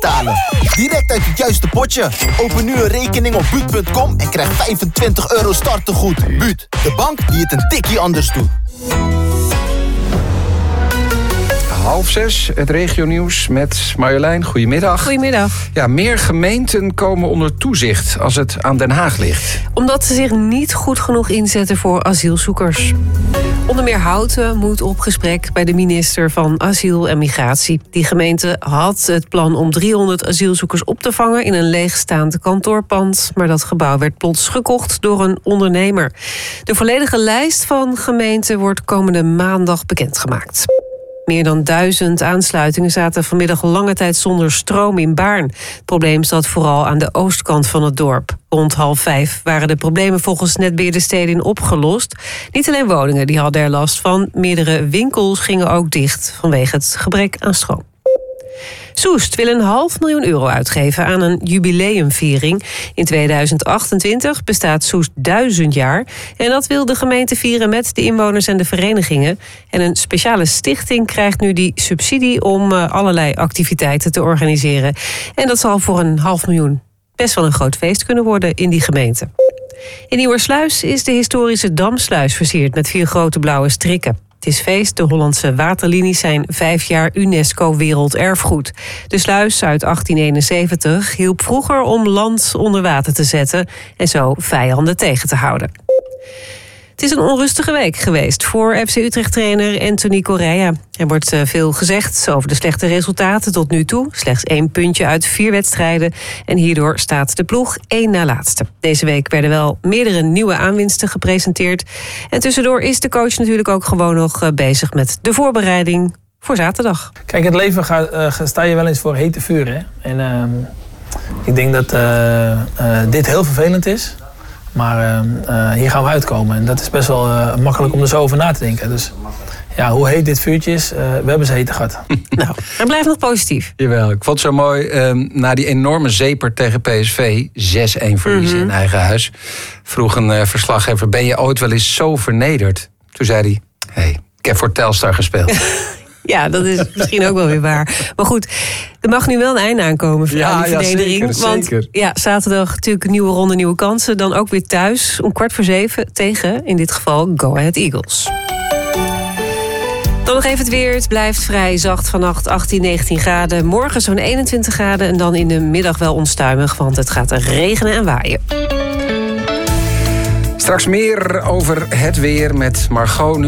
betalen. Direct uit het juiste potje. Open nu een rekening op Buut.com en krijg €25 startegoed. Buut, de bank die het een tikkie anders doet. 5:30, het regionieuws met Marjolein. Goedemiddag. Goedemiddag. Ja, meer gemeenten komen onder toezicht als het aan Den Haag ligt. Omdat ze zich niet goed genoeg inzetten voor asielzoekers. Onder meer Houten moet op gesprek bij de minister van Asiel en Migratie. Die gemeente had het plan om 300 asielzoekers op te vangen in een leegstaand kantoorpand. Maar dat gebouw werd plots gekocht door een ondernemer. De volledige lijst van gemeenten wordt komende maandag bekendgemaakt. Meer dan 1000 aansluitingen zaten vanmiddag lange tijd zonder stroom in Baarn. Het probleem zat vooral aan de oostkant van het dorp. Rond 4:30 waren de problemen volgens Netbeheerder Stedin opgelost. Niet alleen woningen die hadden er last van. Meerdere winkels gingen ook dicht vanwege het gebrek aan stroom. Soest wil €500.000 uitgeven aan een jubileumviering. In 2028 bestaat Soest 1000 jaar. En dat wil de gemeente vieren met de inwoners en de verenigingen. En een speciale stichting krijgt nu die subsidie om allerlei activiteiten te organiseren. En dat zal voor een €500.000 best wel een groot feest kunnen worden in die gemeente. In Nieuwersluis is de historische Damsluis versierd met 4 grote blauwe strikken. Het is feest. De Hollandse waterlinies zijn 5 jaar UNESCO Werelderfgoed. De sluis uit 1871 hielp vroeger om land onder water te zetten en zo vijanden tegen te houden. Het is een onrustige week geweest voor FC Utrecht-trainer Anthony Correa. Er wordt veel gezegd over de slechte resultaten tot nu toe. Slechts 1 puntje uit 4 wedstrijden. En hierdoor staat de ploeg 1 na laatste. Deze week werden wel meerdere nieuwe aanwinsten gepresenteerd. En tussendoor is de coach natuurlijk ook gewoon nog bezig met de voorbereiding voor zaterdag. Kijk, in het leven sta je wel eens voor hete vuren. En ik denk dat dit heel vervelend is. Maar hier gaan we uitkomen. En dat is best wel makkelijk om er zo over na te denken. Dus ja, hoe heet dit vuurtje is, we hebben ze hete gehad. Nou, en blijf nog positief. Jawel, ik vond het zo mooi. Na die enorme zeper tegen PSV, 6-1 verliezen in eigen huis, vroeg een verslaggever, ben je ooit wel eens zo vernederd? Toen zei hij, ik heb voor Telstar gespeeld. Ja, dat is misschien ook wel weer waar. Maar goed, er mag nu wel een einde aankomen voor die vernedering. Zeker. Want ja, zaterdag natuurlijk een nieuwe ronde, nieuwe kansen. Dan ook weer thuis om 6:15 tegen, in dit geval, Go Ahead Eagles. Dan nog even het weer. Het blijft vrij zacht vannacht, 18, 19 graden. Morgen zo'n 21 graden en dan in de middag wel onstuimig, want het gaat regenen en waaien. Straks meer over het weer met Margot.